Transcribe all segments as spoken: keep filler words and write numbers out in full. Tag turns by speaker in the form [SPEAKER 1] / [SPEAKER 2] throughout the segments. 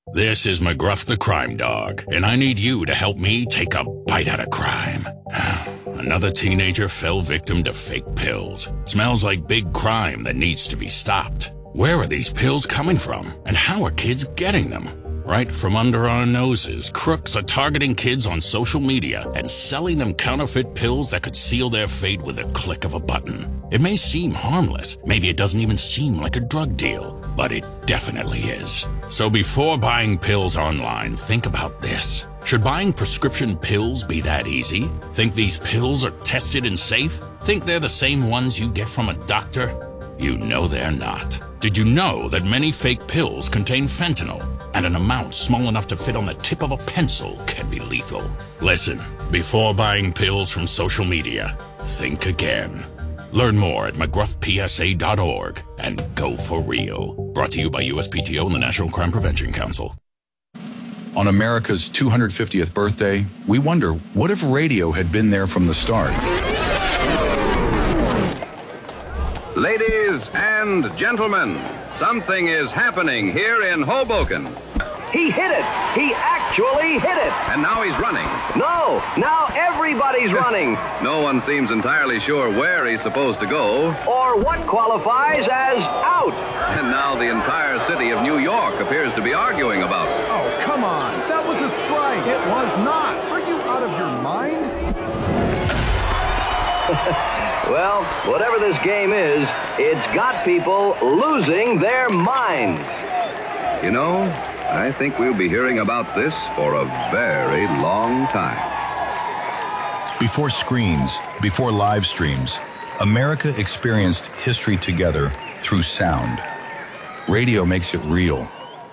[SPEAKER 1] This is McGruff the Crime Dog, and I need you to help me take a bite out of crime. Another teenager fell victim to fake pills. Smells like big crime that needs to be stopped. Where are these pills coming from, and how are kids getting them? Right from under our noses, crooks are targeting kids on social media and selling them counterfeit pills that could seal their fate with a click of a button. It may seem harmless, maybe it doesn't even seem like a drug deal, but it definitely is. So before buying pills online, think about this. Should buying prescription pills be that easy? Think these pills are tested and safe? Think they're the same ones you get from a doctor? You know they're not. Did you know that many fake pills contain fentanyl? And an amount small enough to fit on the tip of a pencil can be lethal. Listen, before buying pills from social media, think again. Learn more at mcgruff p s a dot org and go for real. Brought to you by U S P T O and the National Crime Prevention Council.
[SPEAKER 2] On America's two hundred fiftieth birthday, we wonder, what if radio had been there from the start?
[SPEAKER 3] Ladies and gentlemen, something is happening here in Hoboken.
[SPEAKER 4] He hit it. He actually hit it.
[SPEAKER 3] And now he's running.
[SPEAKER 4] No, now everybody's running.
[SPEAKER 3] No one seems entirely sure where he's supposed to go.
[SPEAKER 4] Or what qualifies as out.
[SPEAKER 3] And now the entire city of New York appears to be arguing about it.
[SPEAKER 5] Oh, come on. That was a strike. It was not. Are you out of your mind?
[SPEAKER 4] Well, whatever this game is, it's got people losing their minds.
[SPEAKER 3] You know, I think we'll be hearing about this for a very long time.
[SPEAKER 2] Before screens, before live streams, America experienced history together through sound. Radio makes it real.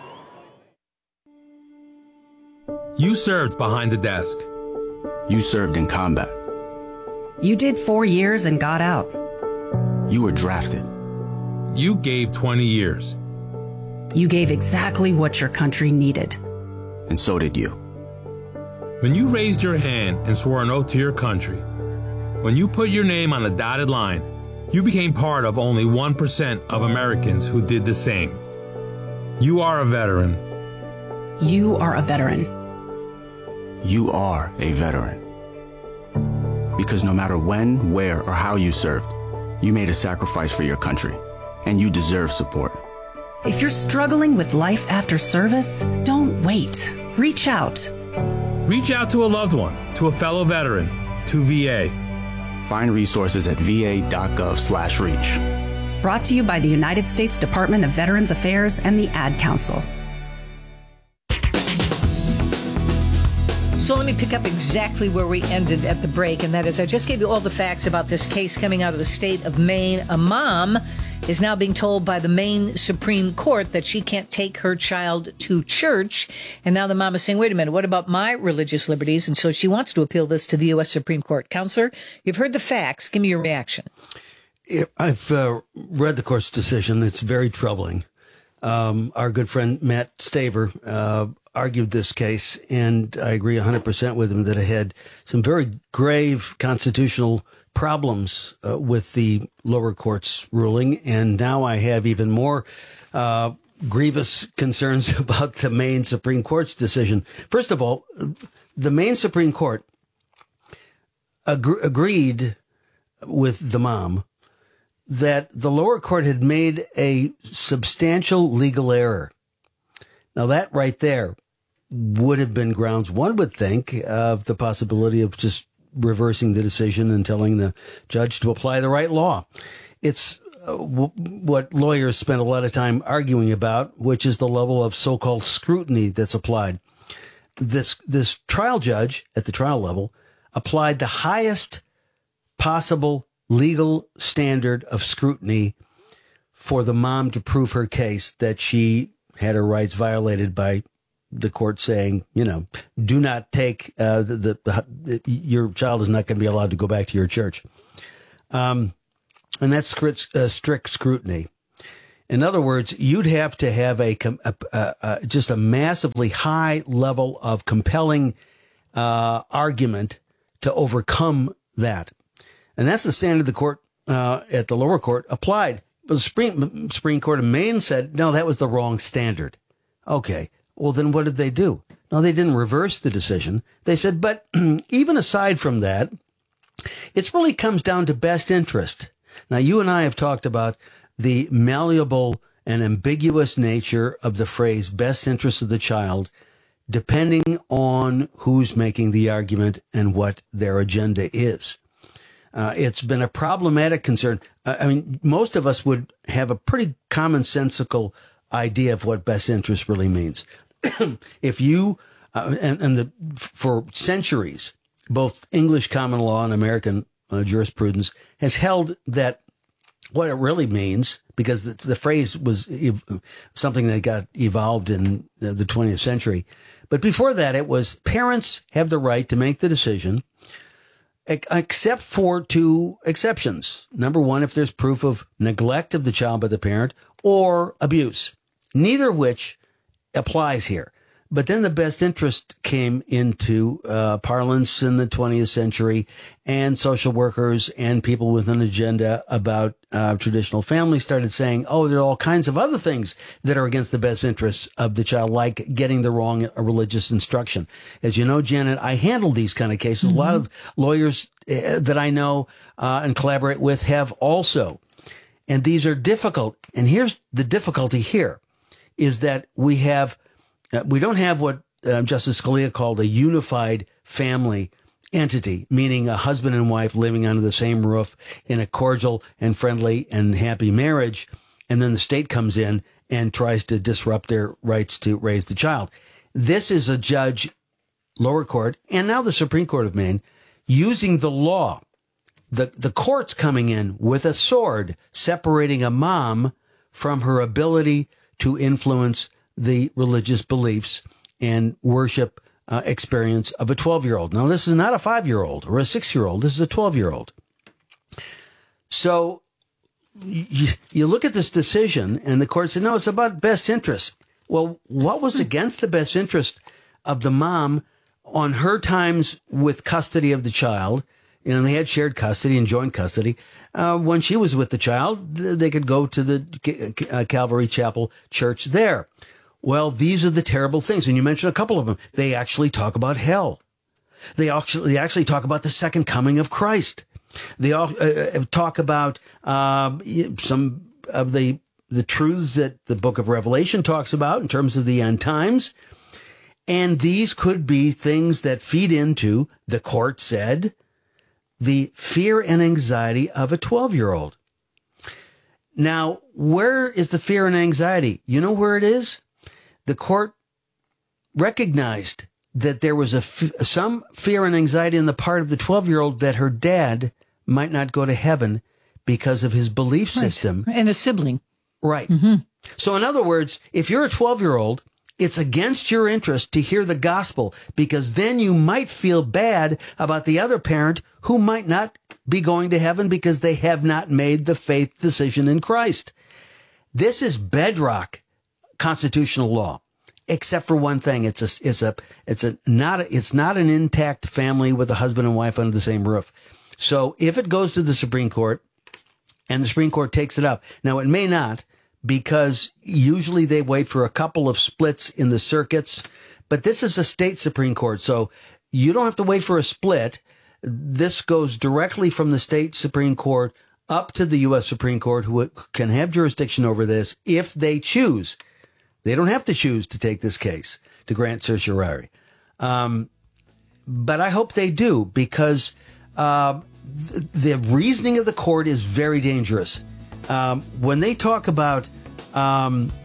[SPEAKER 6] You served behind the desk.
[SPEAKER 7] You served in combat.
[SPEAKER 8] You did four years and got out.
[SPEAKER 7] You were drafted.
[SPEAKER 6] You gave twenty years.
[SPEAKER 8] You gave exactly what your country needed.
[SPEAKER 7] And so did you.
[SPEAKER 6] When you raised your hand and swore an oath to your country, when you put your name on a dotted line, you became part of only one percent of Americans who did the same. You are a veteran.
[SPEAKER 8] You are a veteran.
[SPEAKER 7] You are a veteran. Because no matter when, where, or how you served, you made a sacrifice for your country, and you deserve support.
[SPEAKER 8] If you're struggling with life after service, don't wait. Reach out.
[SPEAKER 6] Reach out to a loved one, to a fellow veteran, to V A.
[SPEAKER 7] Find resources at va.gov slash reach.
[SPEAKER 8] Brought to you by the United States Department of Veterans Affairs and the Ad Council.
[SPEAKER 9] So let me pick up exactly where we ended at the break, and that is I just gave you all the facts about this case coming out of the state of Maine. A mom is now being told by the Maine Supreme Court that she can't take her child to church. And now the mom is saying, wait a minute, what about my religious liberties? And so she wants to appeal this to the U S Supreme Court. Counselor, you've heard the facts. Give me your reaction.
[SPEAKER 10] I've uh, read the court's decision. It's very troubling. Um, our good friend Matt Staver uh, argued this case, and I agree one hundred percent with him that it had some very grave constitutional problems uh, with the lower court's ruling. And now I have even more uh, grievous concerns about the Maine Supreme Court's decision. First of all, the Maine Supreme Court ag- agreed with the mom that the lower court had made a substantial legal error. Now, that right there would have been grounds, one would think, of the possibility of just reversing the decision and telling the judge to apply the right law. It's uh, w- what lawyers spend a lot of time arguing about, which is the level of so-called scrutiny that's applied. This this trial judge at the trial level applied the highest possible legal standard of scrutiny for the mom to prove her case that she had her rights violated by the court saying, you know, do not take uh, the, the, the your child is not going to be allowed to go back to your church. Um, and that's strict, uh, strict scrutiny. In other words, you'd have to have a, a, a, a just a massively high level of compelling uh, argument to overcome that. And that's the standard the court uh, at the lower court applied. But the Supreme, Supreme Court of Maine said, no, that was the wrong standard. Okay. Well, then what did they do? No, they didn't reverse the decision. They said, but even aside from that, it really comes down to best interest. Now, you and I have talked about the malleable and ambiguous nature of the phrase best interest of the child, depending on who's making the argument and what their agenda is. Uh, it's been a problematic concern. Uh, I mean, most of us would have a pretty commonsensical idea of what best interest really means. If you, uh, and, and the, for centuries, both English common law and American uh, jurisprudence has held that what it really means, because the, the phrase was ev- something that got evolved in the twentieth century. But before that, it was parents have the right to make the decision, except for two exceptions. Number one, if there's proof of neglect of the child by the parent or abuse, neither of which applies here. But then the best interest came into uh, parlance in the twentieth century, and social workers and people with an agenda about uh, traditional families started saying, oh, there are all kinds of other things that are against the best interests of the child, like getting the wrong religious instruction. As you know, Janet, I handle these kind of cases. Mm-hmm. A lot of lawyers uh, that I know uh, and collaborate with have also. And these are difficult. And here's the difficulty here, is that we have Uh, we don't have what uh, Justice Scalia called a unified family entity, meaning a husband and wife living under the same roof in a cordial and friendly and happy marriage. And then the state comes in and tries to disrupt their rights to raise the child. This is a judge, lower court, and now the Supreme Court of Maine, using the law, the, the courts coming in with a sword, separating a mom from her ability to influence the religious beliefs and worship uh, experience of a twelve-year-old. Now, this is not a five-year-old or a six-year-old. This is a twelve-year-old. So you, you look at this decision, and the court said, no, it's about best interest. Well, what was against the best interest of the mom on her times with custody of the child? You know, they had shared custody and joint custody. Uh, when she was with the child, they could go to the uh, Calvary Chapel Church there. Well, these are the terrible things. And you mentioned a couple of them. They actually talk about hell. They actually, they actually talk about the second coming of Christ. They all uh, talk about uh, some of the the truths that the book of Revelation talks about in terms of the end times. And these could be things that feed into, the court said, the fear and anxiety of a twelve-year-old. Now, where is the fear and anxiety? You know where it is? The court recognized that there was a f- some fear and anxiety on the part of the twelve-year-old that her dad might not go to heaven because of his belief
[SPEAKER 9] right.
[SPEAKER 10] system.
[SPEAKER 9] And a sibling.
[SPEAKER 10] Right.
[SPEAKER 9] Mm-hmm.
[SPEAKER 10] So in other words, if you're a twelve-year-old, it's against your interest to hear the gospel, because then you might feel bad about the other parent who might not be going to heaven because they have not made the faith decision in Christ. This is bedrock constitutional law, except for one thing. It's a, it's a, it's a, not, a, it's not an intact family with a husband and wife under the same roof. So if it goes to the Supreme Court and the Supreme Court takes it up, now it may not, because usually they wait for a couple of splits in the circuits, but this is a state Supreme Court. So you don't have to wait for a split. This goes directly from the state Supreme Court up to the U S Supreme Court, who can have jurisdiction over this if they choose. They don't have to choose to take this case to grant certiorari. Um, but I hope they do, because uh, th- the reasoning of the court is very dangerous. Um, when they talk about um,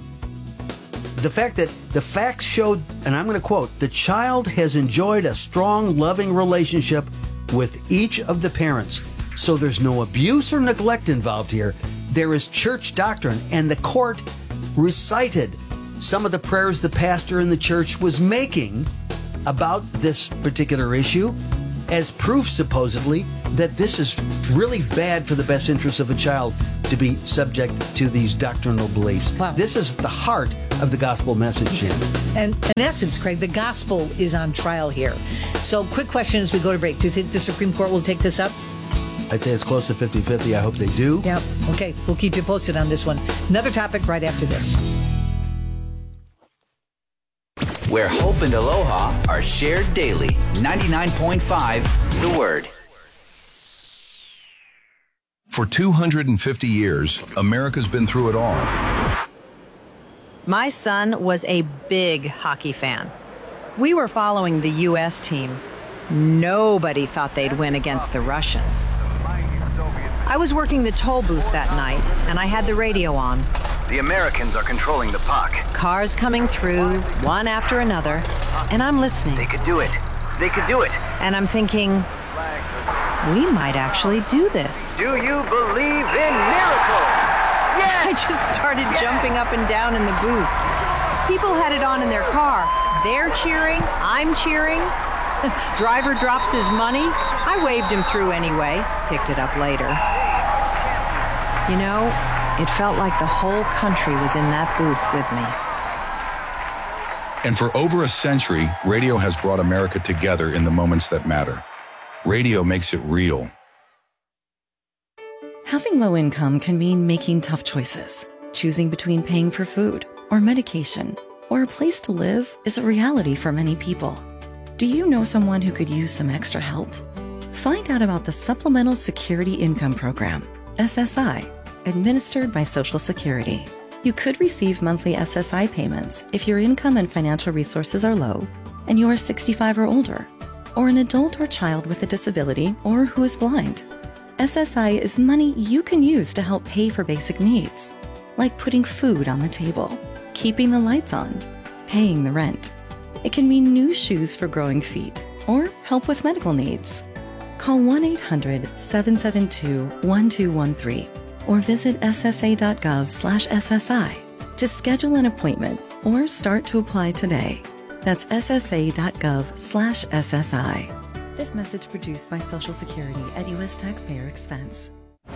[SPEAKER 10] the fact that the facts showed, and I'm going to quote, the child has enjoyed a strong, loving relationship with each of the parents. So there's no abuse or neglect involved here. There is church doctrine, and the court recited some of the prayers the pastor in the church was making about this particular issue as proof, supposedly, that this is really bad for the best interests of a child to be subject to these doctrinal beliefs.
[SPEAKER 9] Wow.
[SPEAKER 10] This is the heart of the gospel message, Jan.
[SPEAKER 9] And in essence, Craig, the gospel is on trial here. So quick question as we go to break. Do you think the Supreme Court will take this up?
[SPEAKER 10] I'd say it's close to fifty-fifty. I hope they do.
[SPEAKER 9] Yeah. Okay. We'll keep you posted on this one. Another topic right after this.
[SPEAKER 11] where hope and aloha are shared daily. ninety-nine point five The Word.
[SPEAKER 2] For two hundred fifty years, America's been through it all.
[SPEAKER 12] My son was a big hockey fan. We were following the U S team. Nobody thought they'd win against the Russians. I was working the toll booth that night, and I had the radio on.
[SPEAKER 4] The Americans are controlling the puck.
[SPEAKER 12] Cars coming through, one after another, and I'm listening.
[SPEAKER 4] They could do it. They could do it.
[SPEAKER 12] And I'm thinking, we might actually do this.
[SPEAKER 4] Do you believe in miracles? Yes!
[SPEAKER 12] I just started yes! jumping up and down in the booth. People had it on in their car. They're cheering, I'm cheering. Driver drops his money. I waved him through anyway, picked it up later. You know, it felt like the whole country was in that booth with me.
[SPEAKER 2] And for over a century, radio has brought America together in the moments that matter. Radio makes it real.
[SPEAKER 13] Having low income can mean making tough choices. Choosing between paying for food or medication or a place to live is a reality for many people. Do you know someone who could use some extra help? Find out about the Supplemental Security Income Program, S S I, administered by Social Security. You could receive monthly S S I payments if your income and financial resources are low and you are sixty-five or older, or an adult or child with a disability or who is blind. S S I is money you can use to help pay for basic needs, like putting food on the table, keeping the lights on, paying the rent. It can mean new shoes for growing feet or help with medical needs. Call one eight hundred, seven seven two, one two one three or visit ssa.gov slash SSI to schedule an appointment or start to apply today. That's ssa.gov slash SSI. This message produced by Social Security at U S taxpayer expense.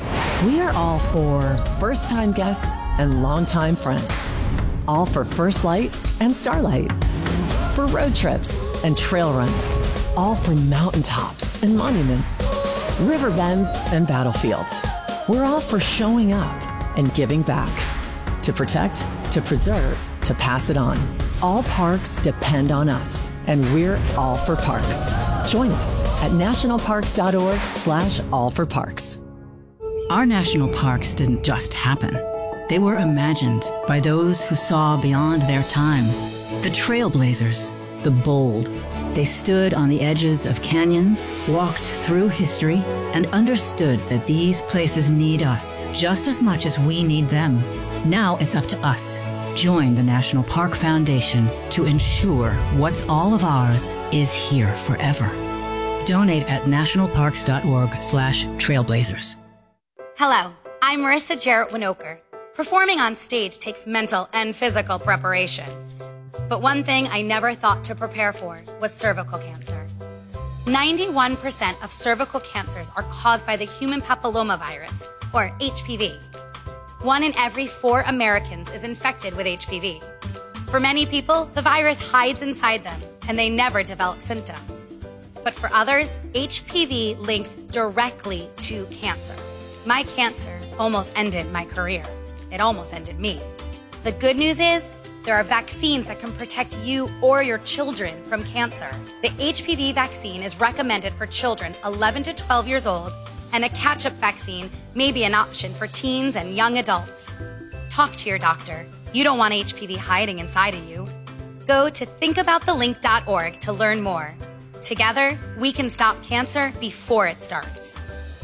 [SPEAKER 14] We are all for first-time guests and longtime friends. All for First Light and Starlight. For road trips and trail runs. All for mountaintops and monuments, river bends and battlefields. We're all for showing up and giving back. To protect, to preserve, to pass it on. All parks depend on us, and we're all for parks. Join us at nationalparks.org slash all for parks.
[SPEAKER 15] Our national parks didn't just happen. They were imagined by those who saw beyond their time. The trailblazers, the bold. They stood on the edges of canyons, walked through history, and understood that these places need us just as much as we need them. Now it's up to us. Join the National Park Foundation to ensure what's all of ours is here forever. Donate at nationalparks.org slash trailblazers.
[SPEAKER 16] Hello, I'm Marissa Jarrett Winokur. Performing on stage takes mental and physical preparation. But one thing I never thought to prepare for was cervical cancer. ninety-one percent of cervical cancers are caused by the human papillomavirus, or H P V. One in every four Americans is infected with H P V. For many people, the virus hides inside them, and they never develop symptoms. But for others, H P V links directly to cancer. My cancer almost ended my career. It almost ended me. The good news is, there are vaccines that can protect you or your children from cancer. The H P V vaccine is recommended for children eleven to twelve years old, and a catch-up vaccine may be an option for teens and young adults. Talk to your doctor. You don't want H P V hiding inside of you. Go to think about the link dot org to learn more. Together, we can stop cancer before it starts.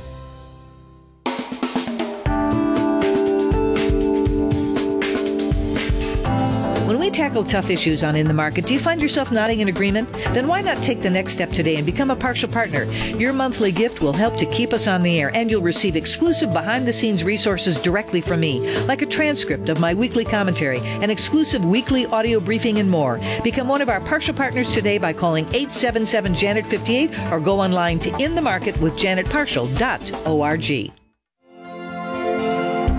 [SPEAKER 9] When we tackle tough issues on In the Market, do you find yourself nodding in agreement? Then why not take the next step today and become a partial partner? Your monthly gift will help to keep us on the air, and you'll receive exclusive behind-the-scenes resources directly from me, like a transcript of my weekly commentary, an exclusive weekly audio briefing, and more. Become one of our partial partners today by calling eight seven seven, Janet fifty-eight or go online to in the market with janet partial dot org.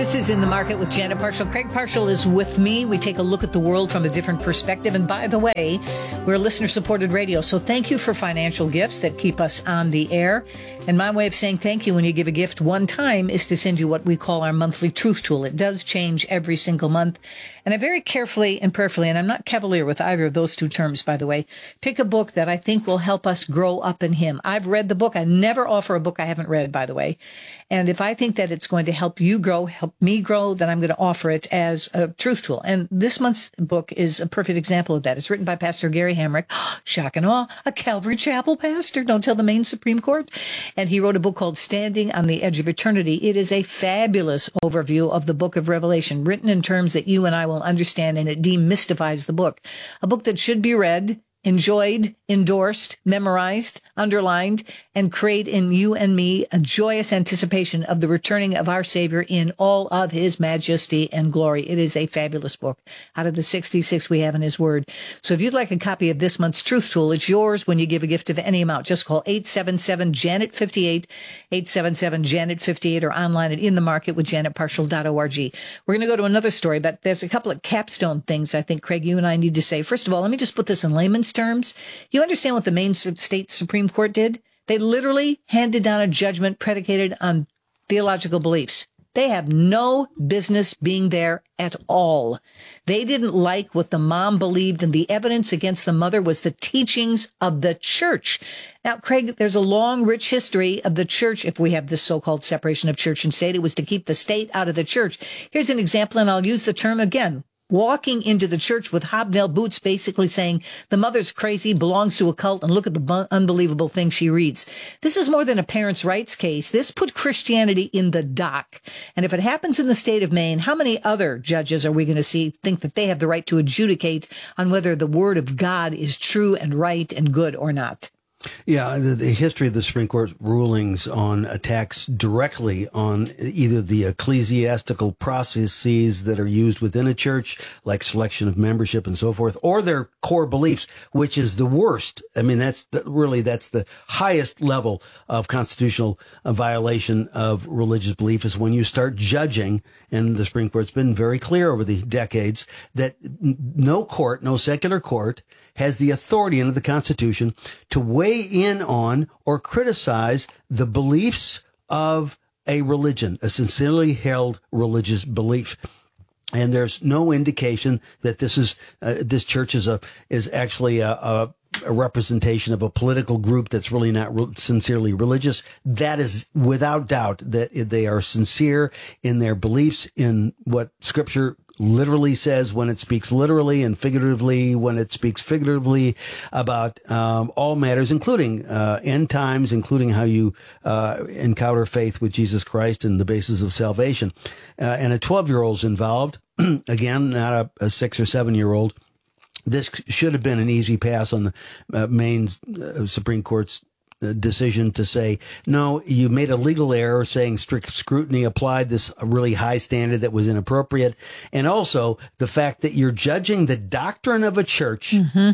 [SPEAKER 9] This is In the Market with Janet Parshall. Craig Parshall is with me. We take a look at the world from a different perspective. And by the way, we're listener-supported radio, so thank you for financial gifts that keep us on the air. And my way of saying thank you when you give a gift one time is to send you what we call our monthly truth tool. It does change every single month. And I very carefully and prayerfully, and I'm not cavalier with either of those two terms, by the way, pick a book that I think will help us grow up in Him. I've read the book. I never offer a book I haven't read, by the way. And if I think that it's going to help you grow, help me grow, then I'm going to offer it as a truth tool. And this month's book is a perfect example of that. It's written by Pastor Gary Hamrick. Shock and awe, a Calvary Chapel pastor. Don't tell the Maine Supreme Court. And he wrote a book called Standing on the Edge of Eternity. It is a fabulous overview of the book of Revelation, written in terms that you and I will understand, and it demystifies the book. A book that should be read, enjoyed, endorsed, memorized, underlined, and create in you and me a joyous anticipation of the returning of our Savior in all of His majesty and glory. It is a fabulous book out of the sixty-six we have in His Word. So if you'd like a copy of this month's Truth Tool, it's yours when you give a gift of any amount. Just call eight seven seven, Janet fifty-eight, eight seven seven, Janet fifty-eight, or online at in the market with janet parshall dot org. We're going to go to another story, but there's a couple of capstone things I think, Craig, you and I need to say. First of all, let me just put this in layman's terms. You understand what the Maine State Supreme Court did? They literally handed down a judgment predicated on theological beliefs. They have no business being there at all. They didn't like what the mom believed, and the evidence against the mother was the teachings of the church. Now, Craig, there's a long, rich history of the church. If we have this so-called separation of church and state, it was to keep the state out of the church. Here's an example, and I'll use the term again. Walking into the church with hobnail boots, basically saying the mother's crazy, belongs to a cult, and look at the bu- unbelievable thing she reads. This is more than a parents' rights case. This put Christianity in the dock. And if it happens in the state of Maine, how many other judges are we going to see think that they have the right to adjudicate on whether the word of God is true and right and good or not?
[SPEAKER 10] Yeah, the, the history of the Supreme Court rulings on attacks directly on either the ecclesiastical processes that are used within a church, like selection of membership and so forth, or their core beliefs, which is the worst. I mean, that's the, really, that's the highest level of constitutional uh, violation of religious belief, is when you start judging, and the Supreme Court's been very clear over the decades that no court, no secular court, has the authority under the Constitution to weigh in on or criticize the beliefs of a religion, a sincerely held religious belief. And there's no indication that this is uh, this church is a is actually a, a, a representation of a political group that's really not re- sincerely religious. That is without doubt that they are sincere in their beliefs in what Scripture literally says when it speaks literally, and figuratively when it speaks figuratively, about um, all matters, including uh, end times, including how you uh, encounter faith with Jesus Christ and the basis of salvation. Uh, and a twelve-year-old's involved. Again, not a, a six or seven-year-old. This should have been an easy pass on the uh, Maine uh, Supreme Court's decision to say, no, you made a legal error saying strict scrutiny applied this really high standard that was inappropriate. And also the fact that you're judging the doctrine of a church, mm-hmm.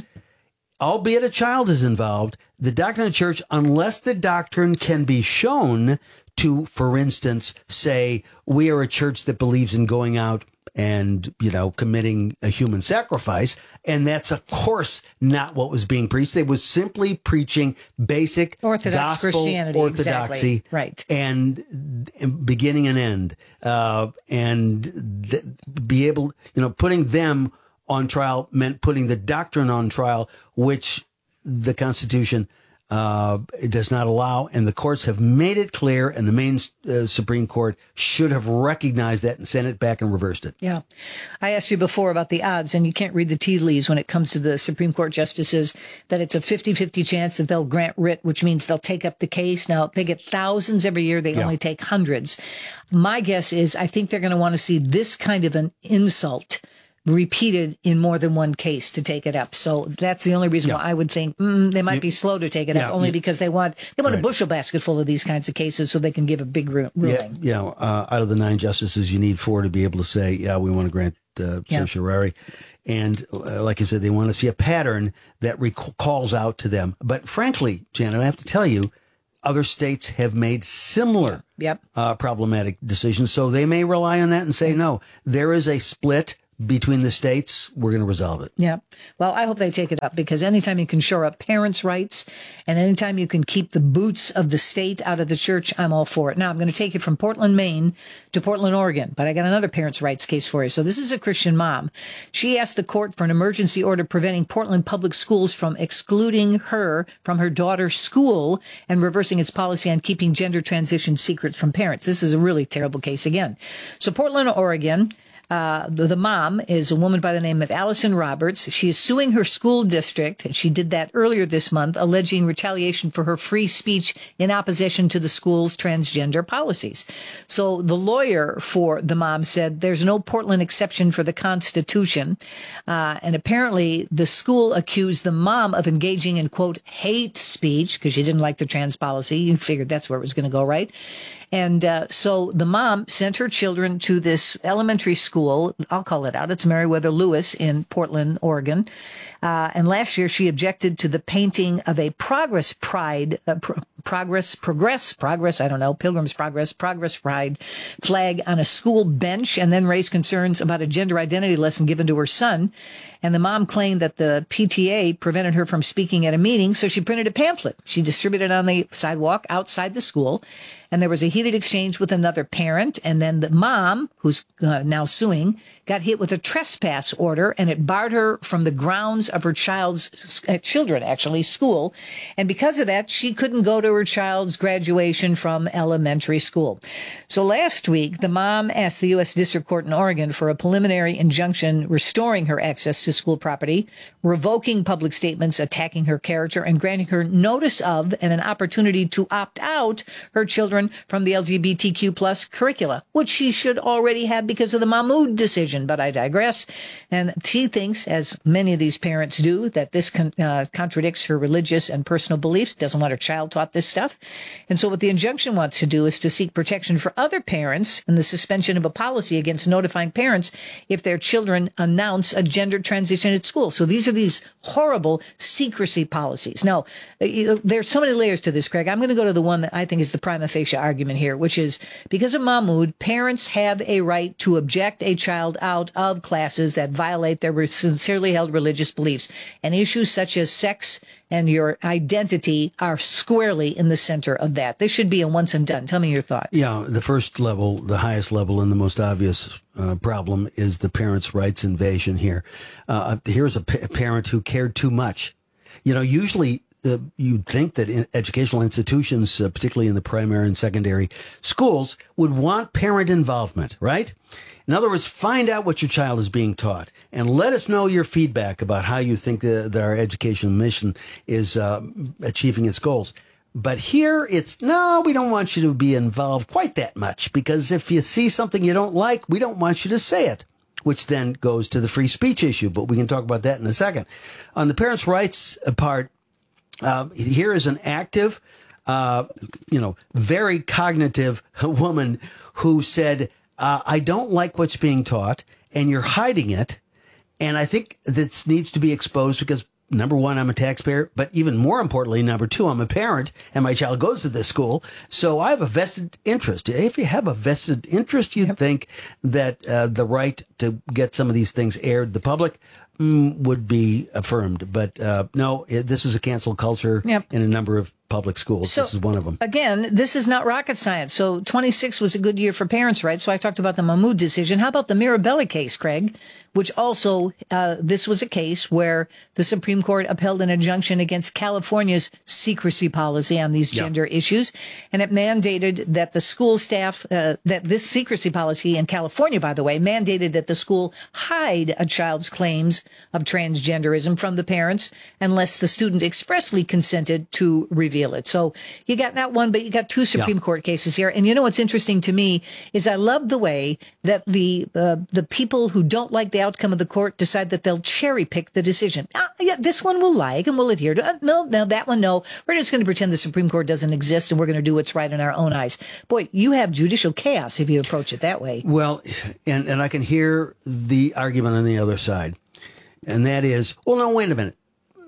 [SPEAKER 10] albeit a child is involved, the doctrine of the church, unless the doctrine can be shown to, for instance, say, we are a church that believes in going out and, you know, committing a human sacrifice. And that's, of course, not what was being preached. They was simply preaching basic
[SPEAKER 9] Orthodox
[SPEAKER 10] gospel
[SPEAKER 9] Christianity,
[SPEAKER 10] orthodoxy,
[SPEAKER 9] exactly. Right.
[SPEAKER 10] And beginning and end, uh, and th- be able, you know, putting them on trial meant putting the doctrine on trial, which the Constitution Uh, it does not allow, and the courts have made it clear, and the Maine uh, Supreme Court should have recognized that and sent it back and reversed it.
[SPEAKER 9] Yeah. I asked you before about the odds, and you can't read the tea leaves when it comes to the Supreme Court justices, that it's a fifty-fifty chance that they'll grant writ, which means they'll take up the case. Now, they get thousands every year. They yeah. only take hundreds. My guess is I think they're going to want to see this kind of an insult repeated in more than one case to take it up. So that's the only reason yeah. why I would think mm, they might you, be slow to take it yeah, up, only you, because they want they want right. a bushel basket full of these kinds of cases so they can give a big ru- ruling.
[SPEAKER 10] Yeah, yeah. Uh, out of the nine justices, you need four to be able to say, yeah, we want to grant uh, yeah. certiorari. And uh, like I said, they want to see a pattern that rec- calls out to them. But frankly, Janet, I have to tell you, other states have made similar
[SPEAKER 9] yep.
[SPEAKER 10] uh, problematic decisions. So they may rely on that and say, no, there is a split between the states. We're going to resolve it.
[SPEAKER 9] Yeah. Well, I hope they take it up, because anytime you can shore up parents' rights and anytime you can keep the boots of the state out of the church, I'm all for it. Now, I'm going to take it from Portland, Maine to Portland, Oregon, but I got another parents' rights case for you. So this is a Christian mom. She asked the court for an emergency order preventing Portland public schools from excluding her from her daughter's school and reversing its policy on keeping gender transition secret from parents. This is a really terrible case again. So Portland, Oregon, Uh, the, the mom is a woman by the name of Allison Roberts. She is suing her school district, and she did that earlier this month, alleging retaliation for her free speech in opposition to the school's transgender policies. So the lawyer for the mom said there's no Portland exception for the Constitution. Uh, and apparently the school accused the mom of engaging in, quote, hate speech because she didn't like the trans policy. You figured that's where it was going to go, right? And uh, so the mom sent her children to this elementary school. I'll call it out. It's Meriwether Lewis in Portland, Oregon. Uh, and last year she objected to the painting of a Progress Pride, uh, pro- Progress, Progress, Progress, I don't know, Pilgrim's Progress, Progress Pride flag on a school bench, and then raised concerns about a gender identity lesson given to her son. And the mom claimed that the P T A prevented her from speaking at a meeting, so she printed a pamphlet. She distributed it on the sidewalk outside the school. And there was a heated exchange with another parent. And then the mom, who's uh, now suing, got hit with a trespass order, and it barred her from the grounds of her child's uh, children, actually, school. And because of that, she couldn't go to her child's graduation from elementary school. So last week, the mom asked the U S District Court in Oregon for a preliminary injunction restoring her access to school property, revoking public statements attacking her character, and granting her notice of and an opportunity to opt out her children from the L G B T Q plus curricula, which she should already have because of the Mahmoud decision. But I digress. And she thinks, as many of these parents do, that this con- uh, contradicts her religious and personal beliefs, doesn't want her child taught this stuff. And so what the injunction wants to do is to seek protection for other parents and the suspension of a policy against notifying parents if their children announce a gender transition at school. So these are these horrible secrecy policies. Now, there's so many layers to this, Craig. I'm going to go to the one that I think is the prima facie argument here, which is because of Mahmoud, parents have a right to object a child out of classes that violate their sincerely held religious beliefs. And issues such as sex and your identity are squarely in the center of that. This should be a once and done. Tell me your thoughts.
[SPEAKER 10] Yeah, the first level, the highest level, and the most obvious uh, problem is the parents' rights invasion here. Uh, here's a, pa- a parent who cared too much. You know, usually Uh, you'd think that in educational institutions, uh, particularly in the primary and secondary schools, would want parent involvement, right? In other words, find out what your child is being taught and let us know your feedback about how you think the, that our education mission is uh, achieving its goals. But here it's, no, we don't want you to be involved quite that much, because if you see something you don't like, we don't want you to say it, which then goes to the free speech issue. But we can talk about that in a second. On the parents' rights part, Uh, here is an active, uh, you know, very cognitive woman who said, uh, I don't like what's being taught and you're hiding it. And I think this needs to be exposed because, number one, I'm a taxpayer, but even more importantly, number two, I'm a parent and my child goes to this school. So I have a vested interest. If you have a vested interest, you'd think that uh, the right to get some of these things aired to the public mm, would be affirmed. But uh, no, it, this is a cancel culture yep. in a number of public schools. So, this is one of them. Again, this is not rocket science. So twenty-six was a good year for parents' rights. So I talked about the Mahmoud decision. How about the Mirabelli case, Craig? Which also, uh, this was a case where the Supreme Court upheld an injunction against California's secrecy policy on these gender yeah. issues. And it mandated that the school staff, uh, that this secrecy policy in California, by the way, mandated that the school hide a child's claims of transgenderism from the parents unless the student expressly consented to reveal it. So you got not one, but you got two Supreme yeah. Court cases here. And you know what's interesting to me is I love the way that the uh, the people who don't like the outcome of the court decide that they'll cherry pick the decision. Ah, yeah, this one we'll like and we'll adhere to. Uh, no, no, that one, no. We're just going to pretend the Supreme Court doesn't exist and we're going to do what's right in our own eyes. Boy, you have judicial chaos if you approach it that way. Well, and, and I can hear the argument on the other side. And that is, well, no, wait a minute.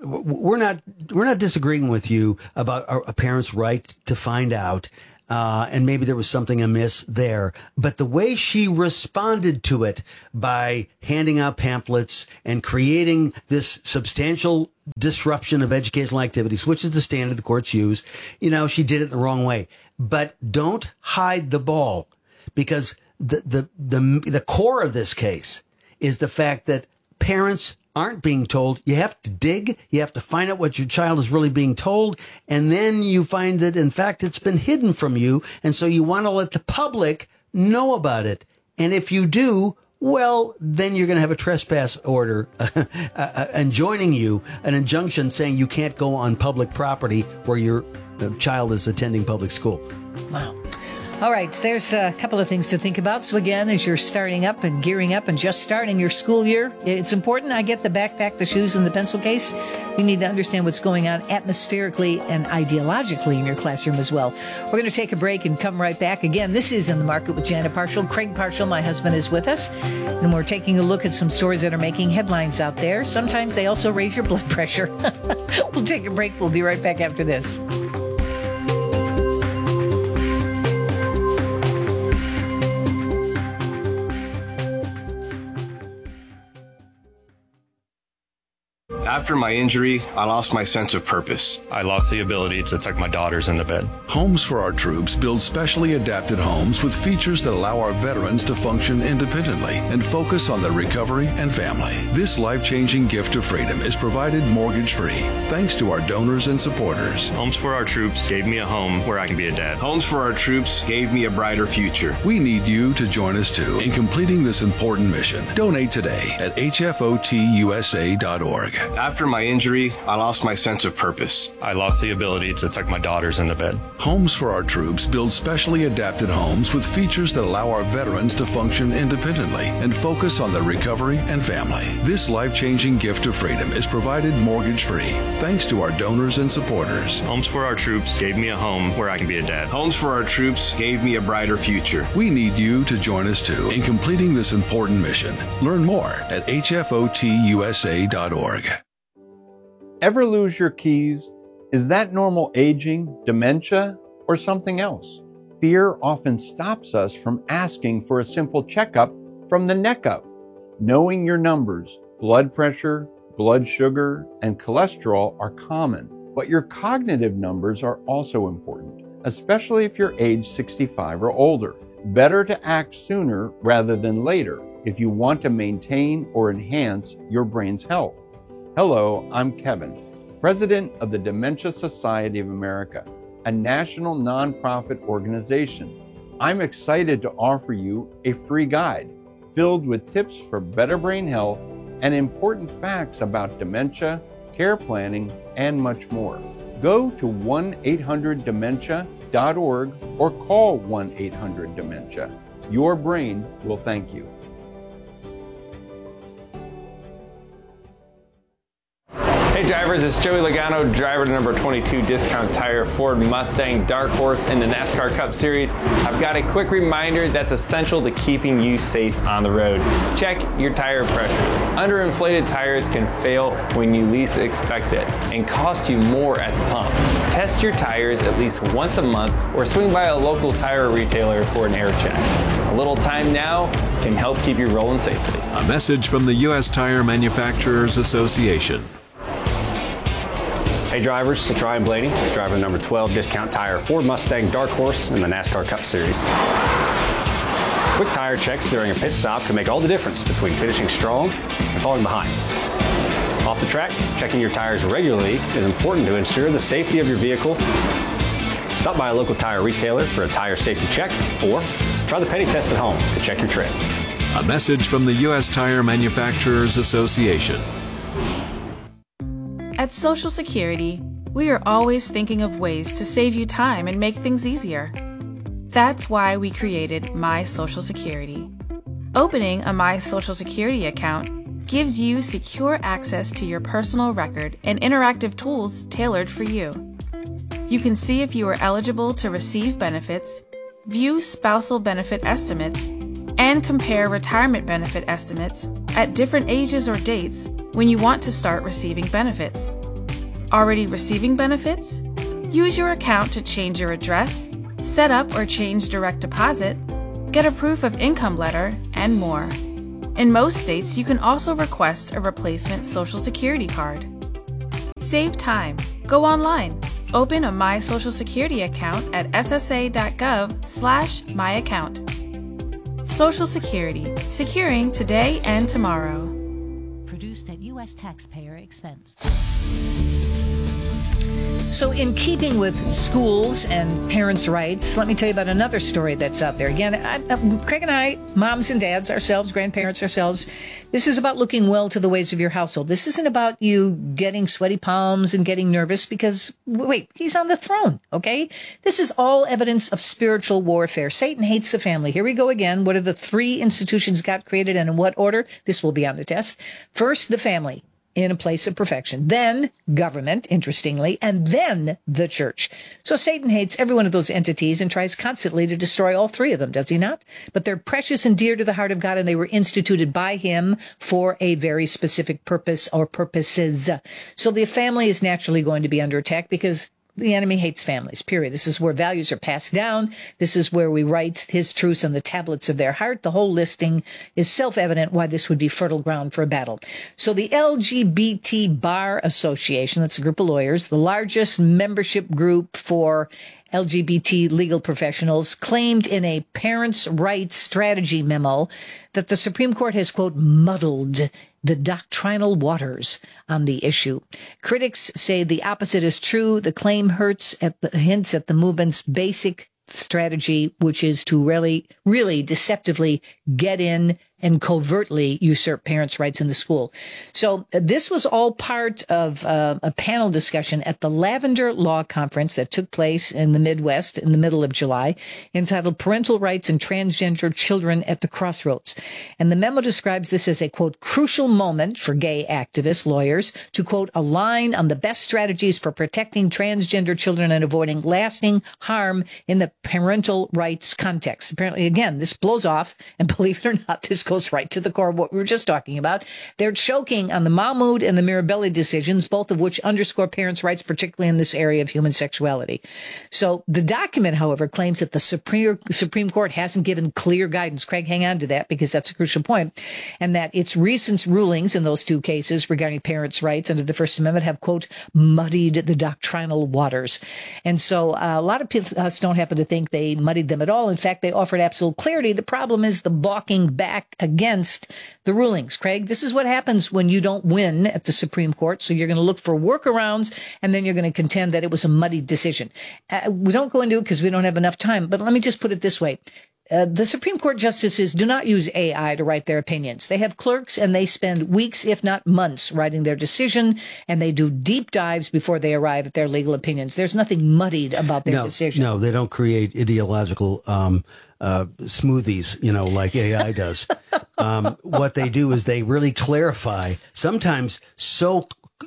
[SPEAKER 10] we're not we're not disagreeing with you about a, a parent's right to find out. Uh, and maybe there was something amiss there. But the way she responded to it by handing out pamphlets and creating this substantial disruption of educational activities, which is the standard the courts use, you know, she did it the wrong way. But don't hide the ball, because the, the, the, the core of this case is the fact that parents aren't being told. You have to dig. You have to find out what your child is really being told. And then you find that, in fact, it's been hidden from you. And so you want to let the public know about it. And if you do, well, then you're going to have a trespass order uh, uh, enjoining you, an injunction saying you can't go on public property where your uh, child is attending public school.
[SPEAKER 9] Wow. All right, there's a couple of things to think about. So again, as you're starting up and gearing up and just starting your school year, it's important. I get the backpack, the shoes, and the pencil case. You need to understand what's going on atmospherically and ideologically in your classroom as well. We're going to take a break and come right back. Again, this is In the Market with Janet Parshall. Craig Parshall, my husband, is with us. And we're taking a look at some stories that are making headlines out there. Sometimes they also raise your blood pressure. We'll take a break. We'll be right back after this.
[SPEAKER 17] After my injury, I lost my sense of purpose.
[SPEAKER 18] I lost the ability to tuck my daughters into bed.
[SPEAKER 19] Homes for Our Troops build specially adapted homes with features that allow our veterans to function independently and focus on their recovery and family. This life-changing gift of freedom is provided mortgage-free thanks to our donors and supporters.
[SPEAKER 18] Homes for Our Troops gave me a home where I can be a dad.
[SPEAKER 17] Homes for Our Troops gave me a brighter future.
[SPEAKER 19] We need you to join us too in completing this important mission. Donate today at H F O T U S A dot org.
[SPEAKER 17] After my injury, I lost my sense of purpose.
[SPEAKER 18] I lost the ability to tuck my daughters into bed.
[SPEAKER 19] Homes for Our Troops build specially adapted homes with features that allow our veterans to function independently and focus on their recovery and family. This life-changing gift of freedom is provided mortgage-free thanks to our donors and supporters.
[SPEAKER 18] Homes for Our Troops gave me a home where I can be a dad.
[SPEAKER 17] Homes for Our Troops gave me a brighter future.
[SPEAKER 19] We need you to join us too in completing this important mission. Learn more at H F O T U S A dot org.
[SPEAKER 20] Ever lose your keys? Is that normal aging, dementia, or something else? Fear often stops us from asking for a simple checkup from the neck up. Knowing your numbers, blood pressure, blood sugar, and cholesterol are common, but your cognitive numbers are also important, especially if you're age sixty-five or older. Better to act sooner rather than later if you want to maintain or enhance your brain's health. Hello, I'm Kevin, President of the Dementia Society of America, a national nonprofit organization. I'm excited to offer you a free guide filled with tips for better brain health and important facts about dementia, care planning, and much more. Go to one eight hundred dementia dot org or call one eight hundred dementia. Your brain will thank you.
[SPEAKER 21] Hey drivers, it's Joey Logano, driver to number twenty-two Discount Tire Ford Mustang Dark Horse in the NASCAR Cup Series. I've got a quick reminder that's essential to keeping you safe on the road. Check your tire pressures. Underinflated tires can fail when you least expect it and cost you more at the pump. Test your tires at least once a month or swing by a local tire retailer for an air check. A little time now can help keep you rolling safely.
[SPEAKER 22] A message from the U S Tire Manufacturers Association.
[SPEAKER 23] Hey drivers, it's Ryan Blaney, driver number twelve Discount Tire Ford Mustang Dark Horse in the NASCAR Cup Series. Quick tire checks during a pit stop can make all the difference between finishing strong and falling behind. Off the track, checking your tires regularly is important to ensure the safety of your vehicle. Stop by a local tire retailer for a tire safety check or try the penny test at home to check your tread.
[SPEAKER 22] A message from the U S Tire Manufacturers Association.
[SPEAKER 24] At Social Security, we are always thinking of ways to save you time and make things easier. That's why we created My Social Security. Opening a My Social Security account gives you secure access to your personal record and interactive tools tailored for you. You can see if you are eligible to receive benefits, view spousal benefit estimates, and compare retirement benefit estimates at different ages or dates when you want to start receiving benefits. Already receiving benefits? Use your account to change your address, set up or change direct deposit, get a proof of income letter, and more. In most states, you can also request a replacement Social Security card. Save time. Go online. Open a My Social Security account at s s a dot gov slash my account. Social Security. Securing today and tomorrow.
[SPEAKER 1] Produced at U S taxpayer expense.
[SPEAKER 9] So in keeping with schools and parents' rights, let me tell you about another story that's out there. Again, I, I, Craig and I, moms and dads ourselves, grandparents ourselves, this is about looking well to the ways of your household. This isn't about you getting sweaty palms and getting nervous because, wait, he's on the throne, okay? This is all evidence of spiritual warfare. Satan hates the family. Here we go again. What are the three institutions God created and in what order? This will be on the test. First, the family. In a place of perfection. Then government, interestingly, and then the church. So Satan hates every one of those entities and tries constantly to destroy all three of them, does he not? But they're precious and dear to the heart of God, and they were instituted by him for a very specific purpose or purposes. So the family is naturally going to be under attack because the enemy hates families, period. This is where values are passed down. This is where we write his truths on the tablets of their heart. The whole listing is self-evident why this would be fertile ground for a battle. So the L G B T Bar Association, that's a group of lawyers, the largest membership group for L G B T legal professionals, claimed in a parents' rights strategy memo that the Supreme Court has, quote, muddled the doctrinal waters on the issue. Critics say the opposite is true. The claim hurts at the hints at the movement's basic strategy, which is to really, really deceptively get in and covertly usurp parents' rights in the school. So uh, this was all part of uh, a panel discussion at the Lavender Law Conference that took place in the Midwest in the middle of July, entitled Parental Rights and Transgender Children at the Crossroads. And the memo describes this as a, quote, crucial moment for gay activists, lawyers, to, quote, align on the best strategies for protecting transgender children and avoiding lasting harm in the parental rights context. Apparently, again, this blows off, and believe it or not, this goes right to the core of what we were just talking about. They're choking on the Mahmoud and the Mirabelli decisions, both of which underscore parents' rights, particularly in this area of human sexuality. So the document, however, claims that the Supreme, Supreme Court hasn't given clear guidance. Craig, hang on to that because that's a crucial point. And that its recent rulings in those two cases regarding parents' rights under the First Amendment have, quote, muddied the doctrinal waters. And so uh, a lot of people, us don't happen to think they muddied them at all. In fact, they offered absolute clarity. The problem is the balking back against the rulings. Craig, this is what happens when you don't win at the Supreme Court. So you're going to look for workarounds, and then you're going to contend that it was a muddied decision. Uh, we don't go into it because we don't have enough time, but let me just put it this way. Uh, the Supreme Court justices do not use A I to write their opinions. They have clerks, and they spend weeks, if not months, writing their decision, and they do deep dives before they arrive at their legal opinions. There's nothing muddied about their
[SPEAKER 10] no,
[SPEAKER 9] decision.
[SPEAKER 10] No, they don't create ideological um, uh, smoothies, you know, like A I does. um, what they do is they really clarify, sometimes so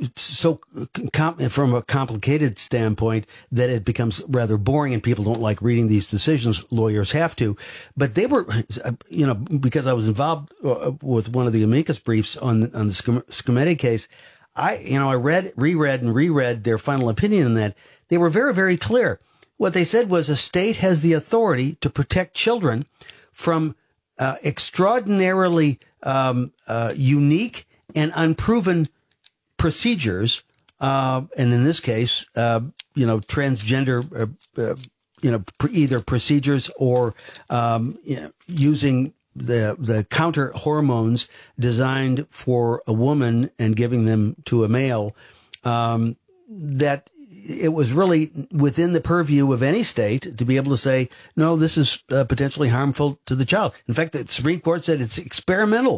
[SPEAKER 10] so com- from a complicated standpoint that it becomes rather boring and people don't like reading these decisions. Lawyers have to, but they were, you know, because I was involved with one of the amicus briefs on, on the Scometti case. I, you know, I read, reread and reread their final opinion on that. They were very, very clear. What they said was a state has the authority to protect children from uh, extraordinarily um, uh, unique and unproven procedures, uh, and in this case, uh, you know, transgender, uh, uh, you know, pr- either procedures or um, you know, using the the counter hormones designed for a woman and giving them to a male. Um, that it was really within the purview of any state to be able to say, no, this is uh, potentially harmful to the child. In fact, the Supreme Court said it's experimental.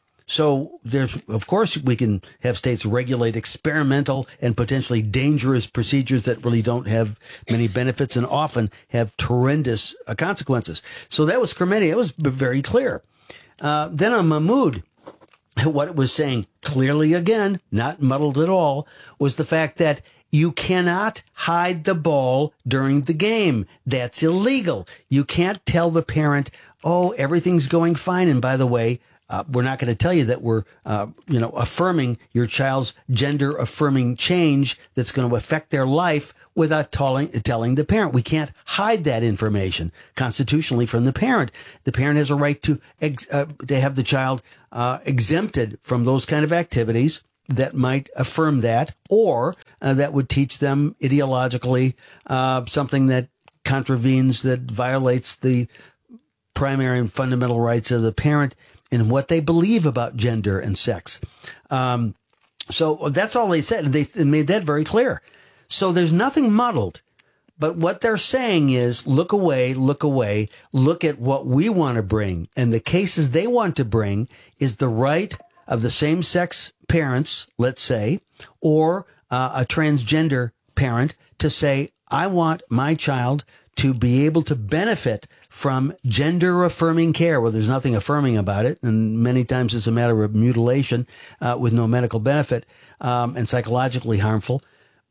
[SPEAKER 10] So there's, of course, we can have states regulate experimental and potentially dangerous procedures that really don't have many benefits and often have horrendous uh, consequences. So that was Scometti. It was very clear. Uh, then on Mahmoud, what it was saying clearly, again, not muddled at all, was the fact that you cannot hide the ball during the game. That's illegal. You can't tell the parent, oh, everything's going fine. And by the way, Uh, we're not going to tell you that we're, uh, you know, affirming your child's gender affirming change that's going to affect their life without telling, telling the parent. We can't hide that information constitutionally from the parent. The parent has a right to, ex- uh, to have the child uh, exempted from those kind of activities that might affirm that, or uh, that would teach them ideologically uh, something that contravenes, that violates the primary and fundamental rights of the parent in what they believe about gender and sex. Um, so that's all they said. They, they made that very clear. So there's nothing muddled. But what they're saying is, look away, look away, look at what we want to bring. And the cases they want to bring is the right of the same-sex parents, let's say, or uh, a transgender parent to say, I want my child to be able to benefit from gender-affirming care, where there's nothing affirming about it, and many times it's a matter of mutilation uh, with no medical benefit um, and psychologically harmful.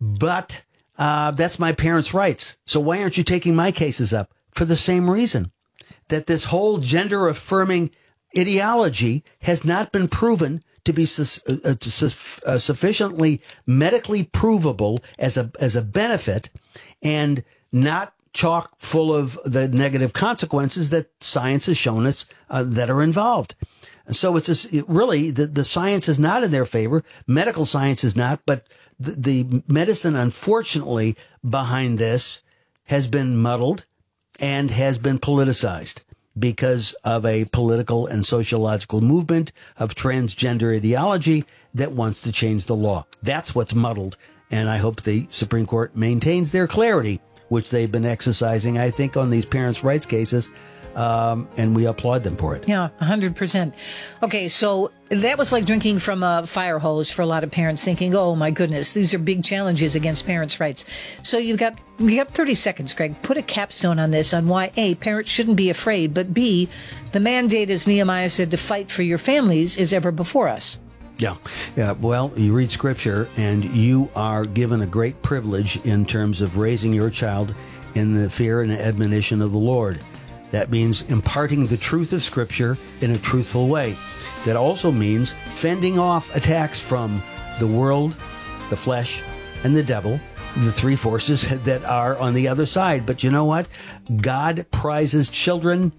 [SPEAKER 10] But uh, that's my parents' rights. So why aren't you taking my cases up? For the same reason, that this whole gender-affirming ideology has not been proven to be su- uh, to su- uh, sufficiently medically provable as a as a benefit, and not chock full of the negative consequences that science has shown us uh, that are involved. And so it's just, it really, the, the science is not in their favor. Medical science is not, but the, the medicine, unfortunately, behind this has been muddled and has been politicized because of a political and sociological movement of transgender ideology that wants to change the law. That's what's muddled. And I hope the Supreme Court maintains their clarity, which they've been exercising, I think, on these parents' rights cases. Um, and we applaud them for it.
[SPEAKER 9] Yeah, one hundred percent. Okay, so that was like drinking from a fire hose for a lot of parents, thinking, oh, my goodness, these are big challenges against parents' rights. So you've got, you got thirty seconds, Greg. Put a capstone on this, on why, A, parents shouldn't be afraid, but B, the mandate, as Nehemiah said, to fight for your families is ever before us.
[SPEAKER 10] Yeah. Yeah. Well, you read scripture and you are given a great privilege in terms of raising your child in the fear and admonition of the Lord. That means imparting the truth of scripture in a truthful way. That also means fending off attacks from the world, the flesh, and the devil, the three forces that are on the other side. But you know what? God prizes children.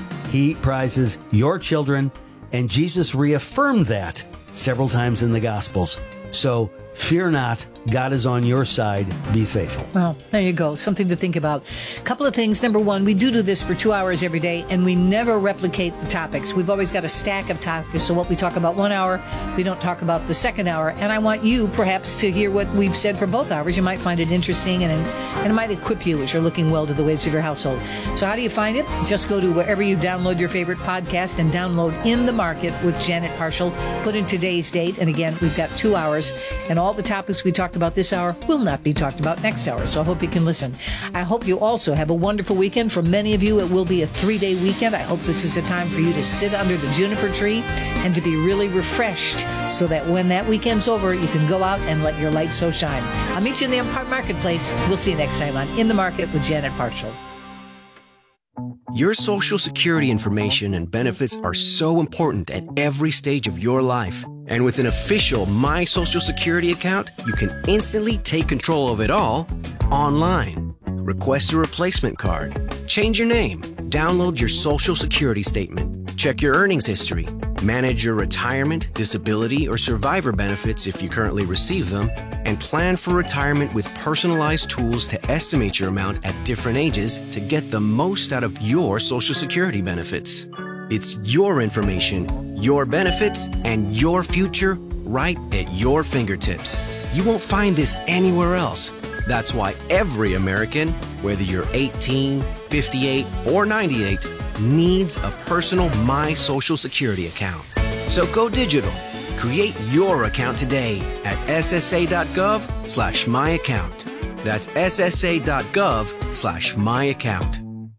[SPEAKER 10] He prizes your children. And Jesus reaffirmed that several times in the Gospels. So fear not, God is on your side. Be faithful.
[SPEAKER 9] Well, there you go. Something to think about. A couple of things. Number one, we do do this for two hours every day, and we never replicate the topics. We've always got a stack of topics. So what we talk about one hour, we don't talk about the second hour. And I want you, perhaps, to hear what we've said for both hours. You might find it interesting, and, and it might equip you as you're looking well to the ways of your household. So how do you find it? Just go to wherever you download your favorite podcast and download In the Market with Janet Parshall. Put in today's date. And again, we've got two hours. And all the topics we talked about this hour will not be talked about next hour. So I hope you can listen. I hope you also have a wonderful weekend. For many of you, it will be a three-day weekend. I hope this is a time for you to sit under the juniper tree and to be really refreshed so that when that weekend's over, you can go out and let your light so shine. I'll meet you in the Empire Marketplace. We'll see you next time on In the Market with Janet Parshall.
[SPEAKER 3] Your Social Security information and benefits are so important at every stage of your life. And with an official My Social Security account, you can instantly take control of it all online. Request a replacement card, change your name, download your Social Security statement, check your earnings history, manage your retirement, disability, or survivor benefits if you currently receive them, and plan for retirement with personalized tools to estimate your amount at different ages to get the most out of your Social Security benefits. It's your information, your benefits, and your future right at your fingertips. You won't find this anywhere else. That's why every American, whether you're eighteen, fifty-eight, or ninety-eight, needs a personal My Social Security account. So go digital. Create your account today at ssa.gov slash my account. That's ssa.gov slash my account.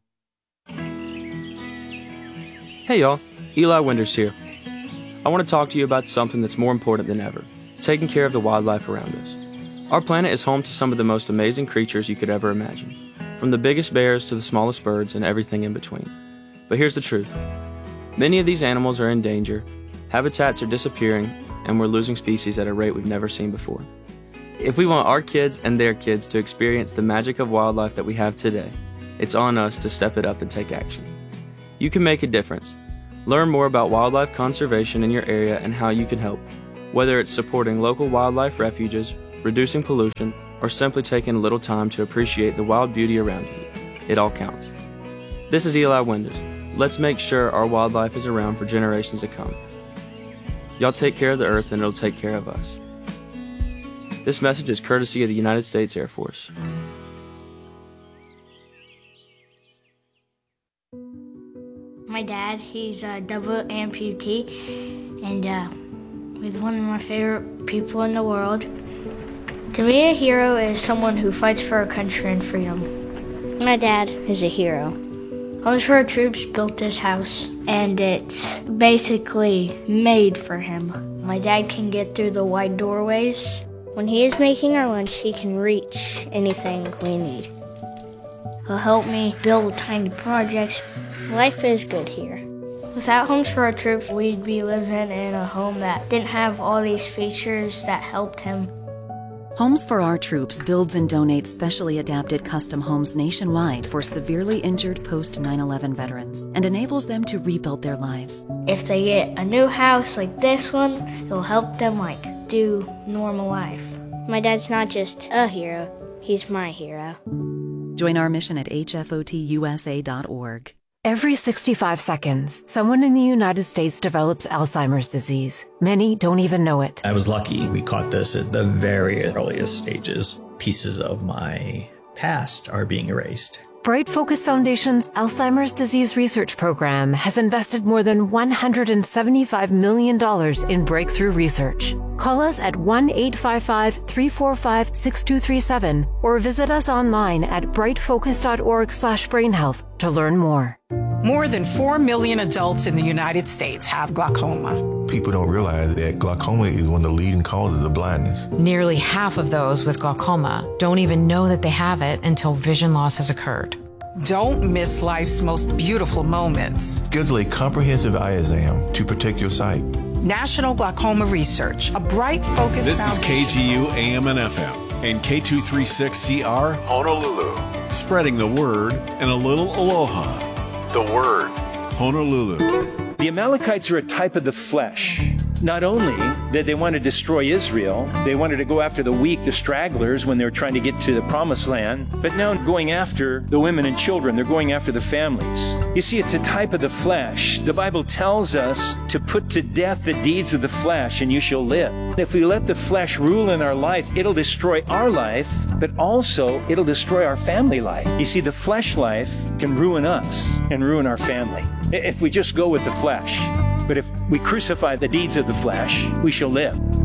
[SPEAKER 5] Hey y'all, Eli Winters here. I want to talk to you about something that's more important than ever, taking care of the wildlife around us. Our planet is home to some of the most amazing creatures you could ever imagine, from the biggest bears to the smallest birds and everything in between. But here's the truth. Many of these animals are in danger, habitats are disappearing, and we're losing species at a rate we've never seen before. If we want our kids and their kids to experience the magic of wildlife that we have today, it's on us to step it up and take action. You can make a difference. Learn more about wildlife conservation in your area and how you can help, whether it's supporting local wildlife refuges, reducing pollution, or simply taking a little time to appreciate the wild beauty around you. It all counts. This is Eli Winders. Let's make sure our wildlife is around for generations to come. Y'all take care of the earth and it'll take care of us. This message is courtesy of the United States Air Force.
[SPEAKER 6] My dad, he's a double amputee, and uh, he's one of my favorite people in the world. To me, a hero is someone who fights for our country and freedom. My dad is a hero. Homes for Our Troops built this house, and it's basically made for him. My dad can get through the wide doorways. When he is making our lunch, he can reach anything we need. He'll help me build tiny projects. Life is good here. Without Homes for Our Troops, we'd be living in a home that didn't have all these features that helped him.
[SPEAKER 7] Homes for Our Troops builds and donates specially adapted custom homes nationwide for severely injured post nine eleven veterans and enables them to rebuild their lives.
[SPEAKER 6] If they get a new house like this one, it'll help them like do normal life. My dad's not just a hero, he's my hero.
[SPEAKER 7] Join our mission at H F O T U S A dot org.
[SPEAKER 14] Every sixty-five seconds, someone in the United States develops Alzheimer's disease. Many don't even know it.
[SPEAKER 8] I was lucky. We caught this at the very earliest stages. Pieces of my past are being erased.
[SPEAKER 14] Bright Focus Foundation's Alzheimer's Disease Research Program has invested more than one hundred seventy-five million dollars in breakthrough research. Call us at one eight five five, three four five, six two three seven or visit us online at bright focus dot org slash brain health to learn more.
[SPEAKER 11] More than four million adults in the United States have glaucoma.
[SPEAKER 25] People don't realize that glaucoma is one of the leading causes of blindness.
[SPEAKER 26] Nearly half of those with glaucoma don't even know that they have it until vision loss has occurred.
[SPEAKER 11] Don't miss life's most beautiful moments.
[SPEAKER 25] Schedule a comprehensive eye exam to protect your sight.
[SPEAKER 11] National Glaucoma Research, a Bright Focus
[SPEAKER 27] This
[SPEAKER 11] Foundation.
[SPEAKER 27] is K G U A M and F M and K two thirty-six C R Honolulu. Spreading the word and a little aloha. The word, Honolulu.
[SPEAKER 28] The Amalekites are a type of the flesh. Not only did they want to destroy Israel, they wanted to go after the weak, the stragglers, when they were trying to get to the promised land, but now going after the women and children. They're going after the families. You see, it's a type of the flesh. The Bible tells us to put to death the deeds of the flesh, and you shall live. If we let the flesh rule in our life, it'll destroy our life, but also it'll destroy our family life. You see, the flesh life can ruin us and ruin our family if we just go with the flesh. But if we crucify the deeds of the flesh, we shall live.